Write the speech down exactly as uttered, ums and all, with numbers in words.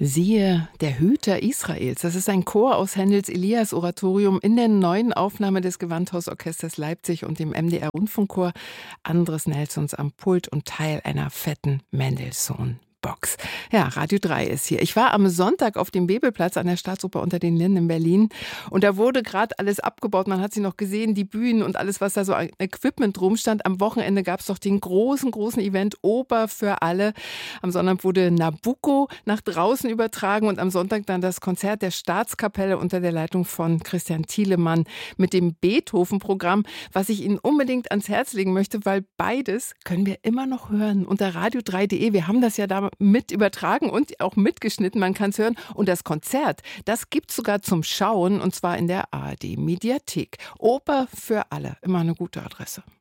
Siehe, der Hüter Israels. Das ist ein Chor aus Händels Elias-Oratorium in der neuen Aufnahme des Gewandhausorchesters Leipzig und dem M D R-Rundfunkchor. Andres Nelsons am Pult und Teil einer fetten Mendelssohn Box. Ja, Radio drei ist hier. Ich war am Sonntag auf dem Bebelplatz an der Staatsoper unter den Linden in Berlin und da wurde gerade alles abgebaut. Man hat sie noch gesehen, die Bühnen und alles, was da so an Equipment rumstand. Am Wochenende gab es doch den großen, großen Event Oper für alle. Am Sonntag wurde Nabucco nach draußen übertragen und am Sonntag dann das Konzert der Staatskapelle unter der Leitung von Christian Thielemann mit dem Beethoven-Programm, was ich Ihnen unbedingt ans Herz legen möchte, weil beides können wir immer noch hören unter radio drei punkt de. Wir haben das ja da mit übertragen und auch mitgeschnitten, man kann es hören. Und das Konzert, das gibt es sogar zum Schauen und zwar in der A R D-Mediathek. Oper für alle, immer eine gute Adresse.